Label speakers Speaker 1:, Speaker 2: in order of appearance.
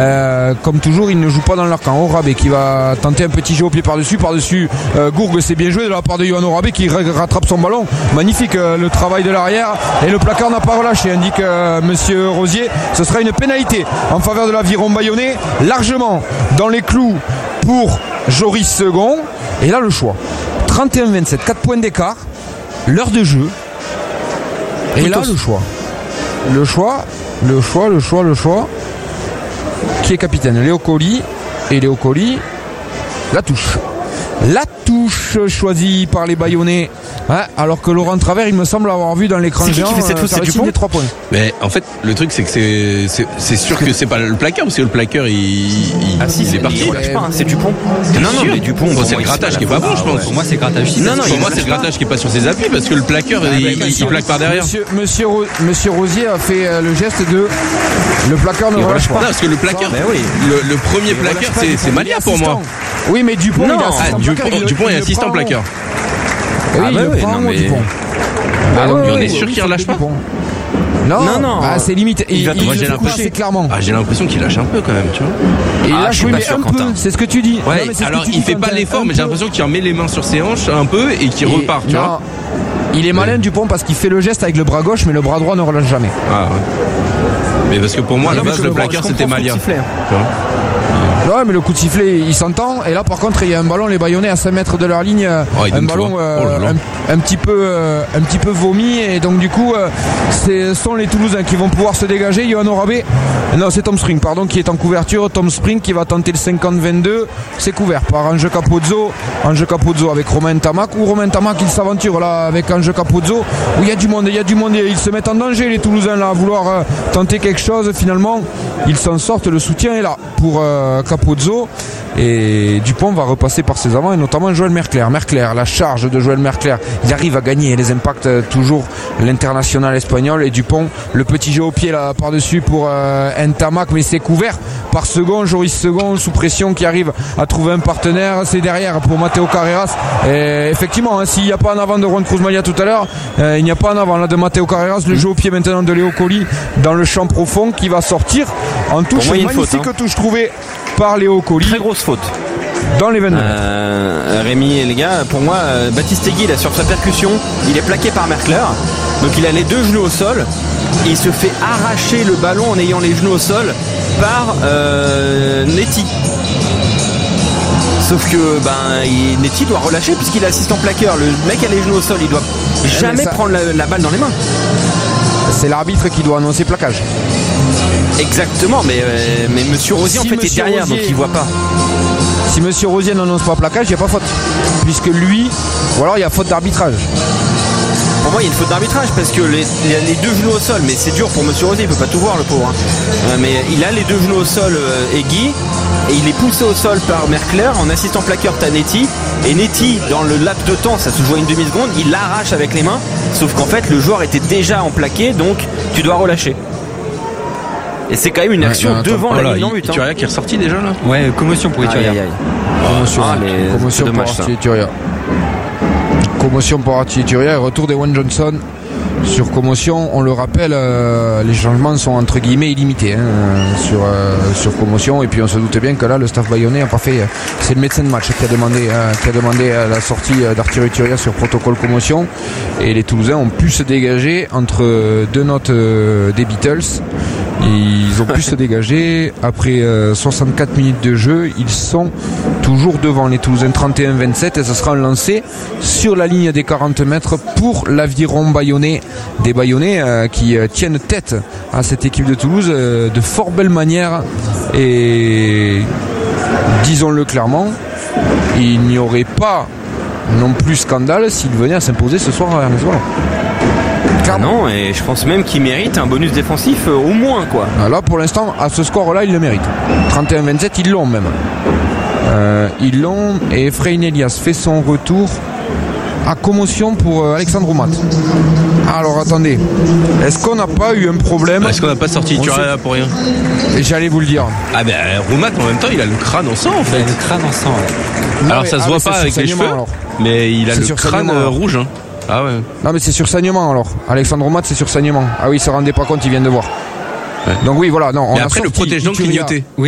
Speaker 1: comme toujours, ils ne jouent pas dans leur camp. Orabé qui va tenter un petit jeu au pied par-dessus. Gourgue, c'est bien joué de la part de Yohan Orabé qui rattrape son ballon. Magnifique le travail de l'arrière. Et le placard n'a pas relâché, indique monsieur Rosier. Ce sera une pénalité en faveur de l'Aviron Bayonnais, largement dans les clous pour Joris Second. Et là, le choix. 31-27, 4 points d'écart. L'heure de jeu. Et là, le choix. Qui est capitaine? Léo Colli. Et Léo Colli, la touche choisie par les Bayonnais. Alors que Laurent Travers, il me semble avoir vu dans l'écran géant,
Speaker 2: qui fait cette faute, c'est Dupont
Speaker 1: des 3 points.
Speaker 3: Mais en fait, le truc c'est que c'est sûr que c'est pas le plaqueur, parce que le plaqueur il est parti.
Speaker 2: C'est Dupont.
Speaker 3: Non, mais Dupont, c'est le grattage qui est pas bon, je pense.
Speaker 2: Pour moi, c'est le grattage.
Speaker 3: Pour moi, c'est le grattage qui est pas sur ses appuis, parce que le plaqueur il plaque par derrière.
Speaker 1: Monsieur Rosier a fait le geste de le plaqueur ne relâche pas.
Speaker 3: Non, parce que le plaqueur, le premier plaqueur, c'est Malia pour moi.
Speaker 1: Oui, mais Dupont,
Speaker 3: Dupont est assistant plaqueur.
Speaker 1: Dupont.
Speaker 3: On est sûr qu'il relâche pas.
Speaker 1: Non. C'est limite.
Speaker 3: Moi, j'ai l'impression qu'il lâche un peu quand même, tu vois.
Speaker 1: Il lâche un peu, c'est ce que tu dis.
Speaker 3: Ouais, alors il fait pas l'effort, mais j'ai l'impression qu'il met les mains sur ses hanches un peu et qu'il repart, tu vois.
Speaker 1: Il est malin Dupont parce qu'il fait le geste avec le bras gauche, mais le bras droit ne relâche jamais.
Speaker 3: Ah ouais. Mais parce que pour moi, à la base, le plaqueur c'était Malia.
Speaker 1: Ouais, mais le coup de sifflet il s'entend. Et là par contre il y a un ballon, les Bayonnais à 5 mètres de leur ligne, un ballon un petit peu vomi. Et donc du coup ce sont les Toulousains qui vont pouvoir se dégager. Yohan Orabé, non c'est Tom Spring qui est en couverture. Tom Spring qui va tenter le 50-22. C'est couvert par Ange Capozzo avec Romain Tamac. Ou Romain Tamac il s'aventure là avec Ange Capozzo, où il y a du monde et ils se mettent en danger les Toulousains là à vouloir tenter quelque chose. Finalement ils s'en sortent, le soutien est là pour Capozzo, et Dupont va repasser par ses avants, et notamment Joël Merclair, la charge de Joël Merclair, il arrive à gagner les impacts, toujours l'international espagnol. Et Dupont, le petit jeu au pied là par-dessus pour Ntamak, mais c'est couvert par Second, Joris Second sous pression, qui arrive à trouver un partenaire. C'est derrière pour Matteo Carreras, et effectivement s'il n'y a pas en avant de Juan Cruz Malia tout à l'heure, il n'y a pas en avant là de Matteo Carreras. Le jeu au pied maintenant de Léo Colli dans le champ profond, qui va sortir en touche. Magnifique touche trouvée par Léo Colli.
Speaker 2: Très grosse faute
Speaker 1: dans les 22
Speaker 2: Rémi et les gars, pour moi Baptiste Egui là, sur sa percussion, il est plaqué par Merclair, donc il a les deux genoux au sol et il se fait arracher le ballon en ayant les genoux au sol par Netty. Sauf que Netty doit relâcher puisqu'il est assistant plaqueur. Le mec a les genoux au sol, il doit jamais prendre la balle dans les mains.
Speaker 1: C'est l'arbitre qui doit annoncer plaquage.
Speaker 2: Exactement, mais monsieur Rosier en fait est derrière, donc il voit pas.
Speaker 1: Si monsieur Rosier n'annonce pas plaquage, il n'y a pas faute, puisque lui, ou alors il y a faute d'arbitrage.
Speaker 2: Pour moi il y a une faute d'arbitrage parce que les deux genoux au sol, mais c'est dur pour monsieur Rosier, il peut pas tout voir le pauvre, mais il a les deux genoux au sol, Egui, et il est poussé au sol par Merclair. En assistant plaqueur t'as Netty, et Netty dans le laps de temps, ça se joue à une demi-seconde, il l'arrache avec les mains, sauf qu'en fait le joueur était déjà en plaqué, donc tu dois relâcher. Et c'est quand même une action devant la ligne en but.
Speaker 3: Ituria qui est ressorti déjà là.
Speaker 2: Ouais, commotion pour Ituria.
Speaker 1: Commotion pour Archie Ituria. Commotion pour Archie Ituria et retour d'Ewan Johnson. Sur commotion, on le rappelle, les changements sont entre guillemets illimités sur commotion. Et puis on se doute bien que là le staff bayonnais a pas fait. C'est le médecin de match qui a demandé la sortie d'Arthur Ituria sur protocole commotion. Et les Toulousains ont pu se dégager entre deux notes des Beatles. Ils ont pu se dégager après 64 minutes de jeu. Ils sont toujours devant les Toulousains, 31-27, et ce sera un lancer sur la ligne des 40 mètres pour l'Aviron Bayonnais. Des Bayonnais qui tiennent tête à cette équipe de Toulouse de fort belle manière, et disons-le clairement, il n'y aurait pas non plus scandale s'il venait à s'imposer ce soir à Ernest Wallon.
Speaker 2: Non, et je pense même qu'il mérite un bonus défensif au moins, quoi.
Speaker 1: Là pour l'instant à ce score là il le mérite. 31-27, ils l'ont même. Ils l'ont, et Efrain Elias fait son retour à commotion pour Alexandre Roumat. Alors attendez, est-ce qu'on n'a pas eu un problème?
Speaker 3: Est-ce qu'on n'a pas sorti Ituria pour rien?
Speaker 1: Et j'allais vous le dire.
Speaker 3: Ah ben Roumat en même temps il a le crâne en sang en fait.
Speaker 2: Il a le crâne en sang, ouais.
Speaker 3: Alors ça se voit pas avec les cheveux, mais il a le crâne rouge, hein. Ah ouais.
Speaker 1: Non mais c'est sur saignement alors. Alexandre Roumat c'est sur saignement. Ah oui, il se rendait pas compte, il vient de voir. Ouais. Donc oui voilà, non.
Speaker 3: Mais après le protège donc clignoté.
Speaker 2: Oui.